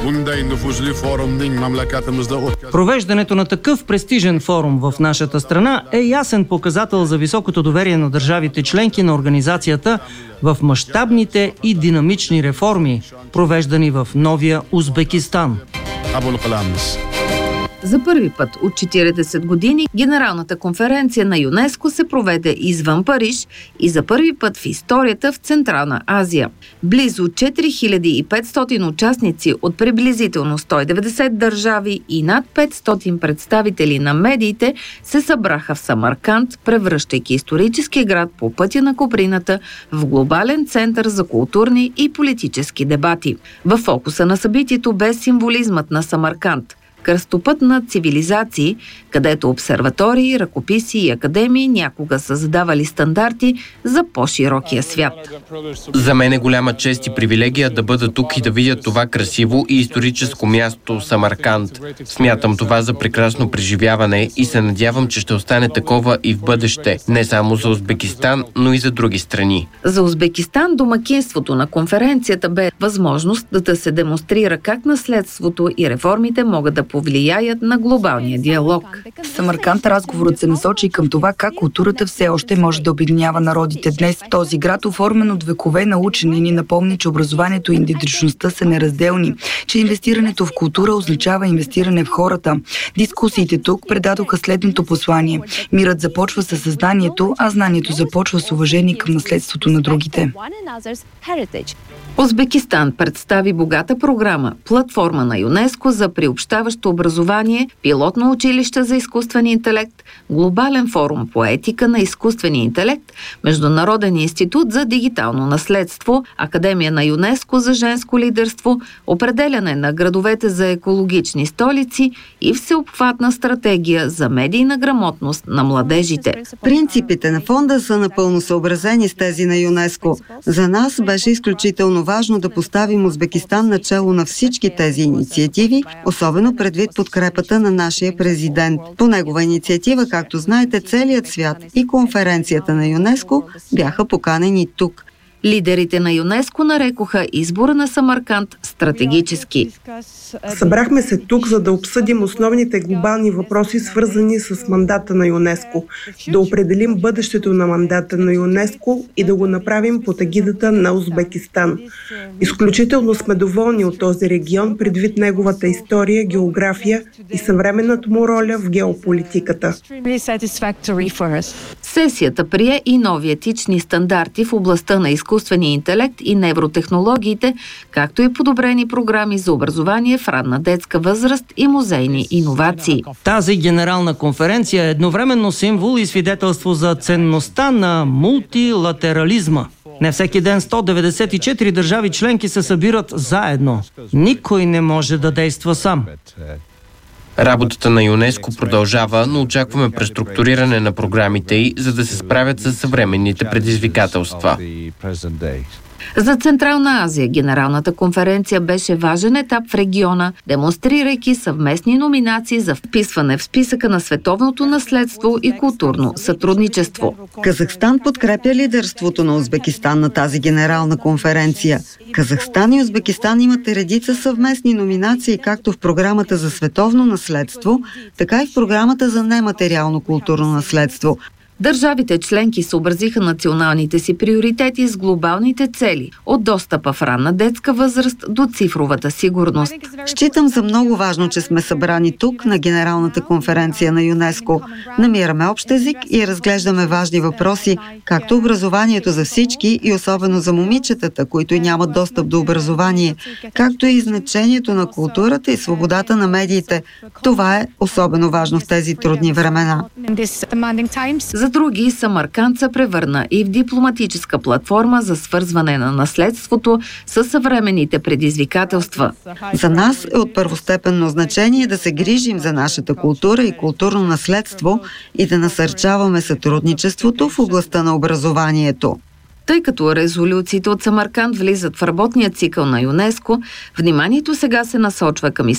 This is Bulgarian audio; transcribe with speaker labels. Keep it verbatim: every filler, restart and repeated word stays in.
Speaker 1: Провеждането на такъв престижен форум в нашата страна е ясен показател за високото доверие на държавите членки на организацията в мащабните и динамични реформи, провеждани в новия Узбекистан.
Speaker 2: За първи път от четиридесет години Генералната конференция на ЮНЕСКО се проведе извън Париж и за първи път в историята в Централна Азия. Близо четири хиляди и петстотин участници от приблизително сто и деветдесет държави и над петстотин представители на медиите се събраха в Самарканд, превръщайки историческия град по пътя на Куприната в глобален център за културни и политически дебати. В фокуса на събитието бе символизмът на Самарканд – кръстопът на цивилизации, където обсерватории, ръкописи и академии някога са задавали стандарти за по-широкия свят.
Speaker 3: За мен е голяма чест и привилегия да бъда тук и да видя това красиво и историческо място Самарканд. Смятам това за прекрасно преживяване и се надявам, че ще остане такова и в бъдеще, не само за Узбекистан, но и за други страни.
Speaker 2: За Узбекистан домакинството на конференцията бе възможност да се демонстрира как наследството и реформите могат да повлияят на глобалния диалог.
Speaker 4: В Самарканд разговорът се насочи към това как културата все още може да обединява народите днес. Този град, оформен от векове на учене, ни напомни, че образованието и идентичността са неразделни, че инвестирането в култура означава инвестиране в хората. Дискусиите тук предадоха следното послание. Мирът започва със съзнанието, а знанието започва с уважение към наследството на другите.
Speaker 2: Узбекистан представи богата програма, платформа на ЮНЕСКО за приобщаващо образование, пилотно училище за изкуствен интелект, глобален форум по етика на изкуствения интелект, Международен институт за дигитално наследство, Академия на ЮНЕСКО за женско лидерство, определяне на градовете за екологични столици и всеобхватна стратегия за медийна грамотност на младежите.
Speaker 5: Принципите на фонда са напълно съобразени с тези на ЮНЕСКО. За нас беше изключително важно да поставим Узбекистан начело на всички тези инициативи, особено предвид подкрепата на нашия президент. По негова инициатива, както знаете, целият свят и конференцията на ЮНЕСКО бяха поканени тук.
Speaker 2: Лидерите на ЮНЕСКО нарекоха избора на Самарканд стратегически.
Speaker 6: Събрахме се тук, за да обсъдим основните глобални въпроси, свързани с мандата на ЮНЕСКО, да определим бъдещето на мандата на ЮНЕСКО и да го направим под егидата на Узбекистан. Изключително сме доволни от този регион, предвид неговата история, география и съвременната му роля в геополитиката.
Speaker 2: Сесията прие и нови етични стандарти в областта на изкуствения интелект и невротехнологиите, както и подобрени програми за образование в ранна детска възраст и музейни иновации.
Speaker 1: Тази генерална конференция е едновременно символ и свидетелство за ценността на мултилатерализма. Не всеки ден сто деветдесет и четири държави членки се събират заедно. Никой не може да действа сам.
Speaker 3: Работата на ЮНЕСКО продължава, но очакваме преструктуриране на програмите й, за да се справят с съвременните предизвикателства.
Speaker 2: За Централна Азия Генералната конференция беше важен етап в региона, демонстрирайки съвместни номинации за вписване в списъка на световното наследство и културно сътрудничество.
Speaker 5: Казахстан подкрепя лидерството на Узбекистан на тази генерална конференция. Казахстан и Узбекистан имат редица съвместни номинации както в програмата за световно наследство, така и в програмата за нематериално културно наследство.
Speaker 2: Държавите членки съобразиха националните си приоритети с глобалните цели, от достъпа в ранна детска възраст до цифровата сигурност.
Speaker 5: Считам за много важно, че сме събрани тук на Генералната конференция на ЮНЕСКО. Намираме общ език и разглеждаме важни въпроси, както образованието за всички и особено за момичетата, които нямат достъп до образование, както и значението на културата и свободата на медиите. Това е особено важно в тези трудни времена.
Speaker 2: За други Самарканд се превърна и в дипломатическа платформа за свързване на наследството с съвременните предизвикателства.
Speaker 5: За нас е от първостепенно значение да се грижим за нашата култура и културно наследство и да насърчаваме сътрудничеството в областта на образованието.
Speaker 2: Тъй като резолюциите от Самарканд влизат в работния цикъл на ЮНЕСКО, вниманието сега се насочва към